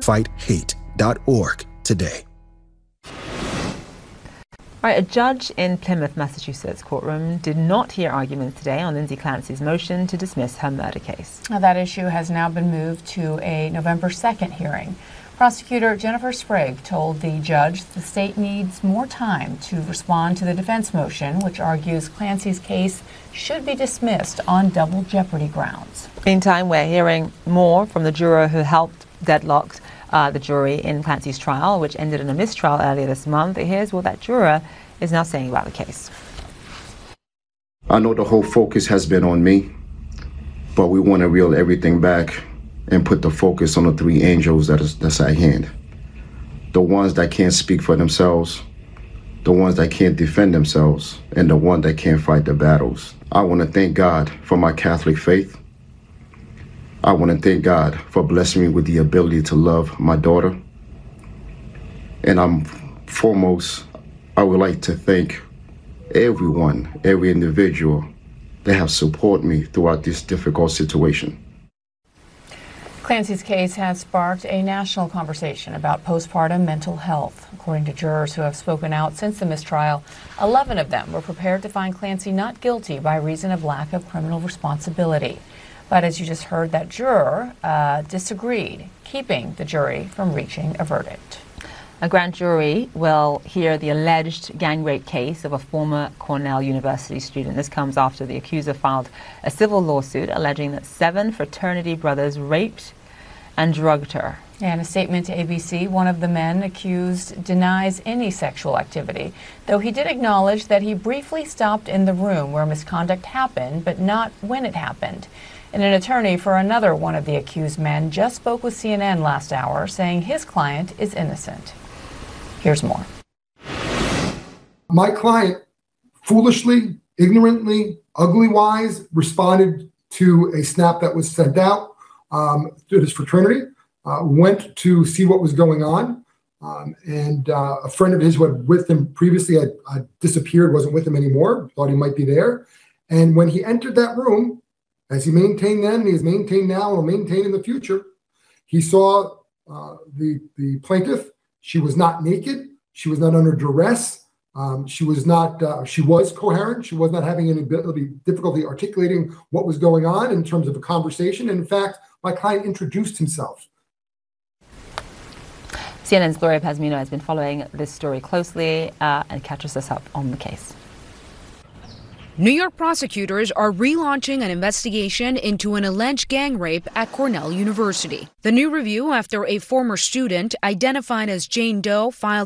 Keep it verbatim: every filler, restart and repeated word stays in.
fight hate dot org today. All right, a judge in Plymouth, Massachusetts courtroom did not hear arguments today on Lindsay Clancy's motion to dismiss her murder case. Now, that issue has now been moved to a November second hearing. Prosecutor Jennifer Sprague told the judge the state needs more time to respond to the defense motion, which argues Clancy's case should be dismissed on double jeopardy grounds. Meantime, we're hearing more from the juror who helped deadlock uh, the jury in Clancy's trial, which ended in a mistrial earlier this month. Here's what that juror is now saying about the case. I know the whole focus has been on me, but we want to reel everything back and put the focus on the three angels that is that's at hand. The ones that can't speak for themselves, the ones that can't defend themselves, and the one that can't fight the battles. I want to thank God for my Catholic faith. I want to thank God for blessing me with the ability to love my daughter. And I'm foremost, I would like to thank everyone, every individual that have supported me throughout this difficult situation. Clancy's case has sparked a national conversation about postpartum mental health. According to jurors who have spoken out since the mistrial, eleven of them were prepared to find Clancy not guilty by reason of lack of criminal responsibility. But as you just heard, that juror uh, disagreed, keeping the jury from reaching a verdict. A grand jury will hear the alleged gang rape case of a former Cornell University student. This comes after the accuser filed a civil lawsuit alleging that seven fraternity brothers raped and drugged her. In a statement to A B C, one of the men accused denies any sexual activity, though he did acknowledge that he briefly stopped in the room where misconduct happened, but not when it happened. And an attorney for another one of the accused men just spoke with C N N last hour, saying his client is innocent. Here's more. My client foolishly, ignorantly, ugly-wise responded to a snap that was sent out um, to his fraternity, uh, went to see what was going on, um, and uh, a friend of his who had with him previously had uh, disappeared, wasn't with him anymore, thought he might be there. And when he entered that room, as he maintained then, and he has maintained now, and will maintain in the future, he saw uh, the, the plaintiff. She was not naked. She was not under duress. Um, she was not. Uh, she was coherent. She was not having any ability, difficulty articulating what was going on in terms of a conversation. And in fact, my client introduced himself. C N N's Gloria Pazmino has been following this story closely uh, and catches us up on the case. New York prosecutors are relaunching an investigation into an alleged gang rape at Cornell University. The new review after a former student identified as Jane Doe filed